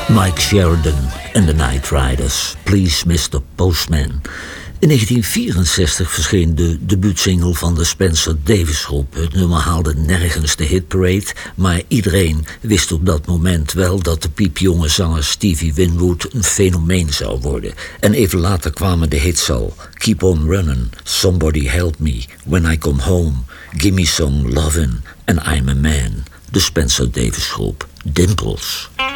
Mike Sheridan en de Night Riders, Please Mr. Postman. In 1964 verscheen de debuutsingle van de Spencer Davis Groep. Het nummer haalde nergens de hitparade, maar iedereen wist op dat moment wel dat de piepjonge zanger Stevie Winwood een fenomeen zou worden. En even later kwamen de hits al: Keep on Running, Somebody Help Me, When I Come Home, Gimme Some Lovin' and I'm a Man. De Spencer Davis Groep, Dimples.